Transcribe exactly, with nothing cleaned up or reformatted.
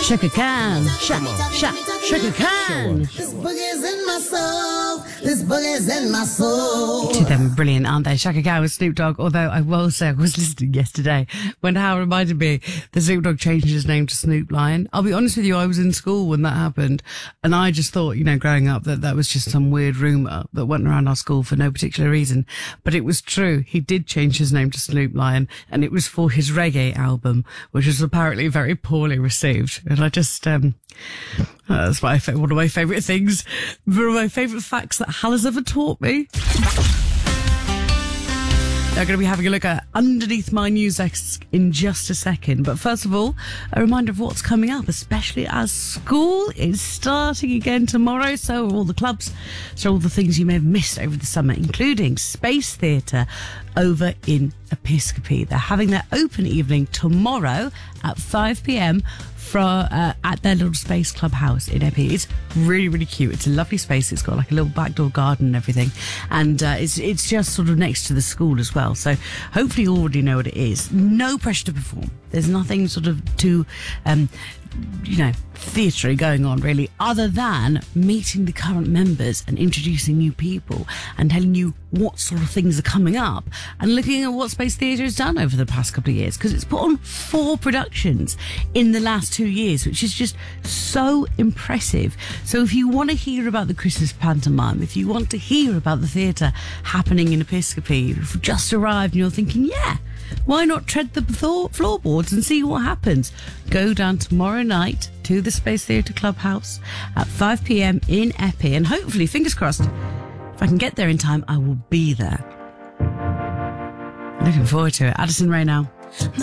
Chaka Khan. Shaka, shaka, Chaka Khan. This boogie's in my soul. This boogie's in my soul. To them, brilliant, aren't they? Chaka Khan with Snoop Dogg. Although I will say, I was listening yesterday when Hal reminded me that Snoop Dogg changed his name to Snoop Lion. I'll be honest with you, I was in school when that happened, and I just thought, you know, growing up, that that was just some weird rumour that went around our school for no particular reason. But it was true. He did change his name to Snoop Lion, and it was for his reggae album, which was apparently very poorly received. And I just, um, uh, that's my, one of my favourite things, one of my favourite facts that Hal has ever taught me. They're going to be having a look at underneath my news desk in just a second. But first of all, a reminder of what's coming up, especially as school is starting again tomorrow. So are all the clubs, so all the things you may have missed over the summer, including Space Theatre over in Episcopi. They're having their open evening tomorrow at five p.m. From, uh, at their little space clubhouse in Epi. It's really, really cute. It's a lovely space. It's got like a little backdoor garden and everything. And uh, it's it's just sort of next to the school as well. So hopefully you already know what it is. No pressure to perform. There's nothing sort of too, um, you know, theatre going on really, other than meeting the current members and introducing new people and telling you what sort of things are coming up and looking at what Space Theatre has done over the past couple of years, because it's put on four productions in the last two years, which is just so impressive. So if you want to hear about the Christmas pantomime, if you want to hear about the theatre happening in Episcopi, if you've just arrived and you're thinking, yeah, why not tread the floorboards and see what happens? Go down tomorrow night to the Space Theatre Clubhouse at five p.m. in Epi, and hopefully, fingers crossed, if I can get there in time, I will be there. Looking forward to it. Addison Rae now.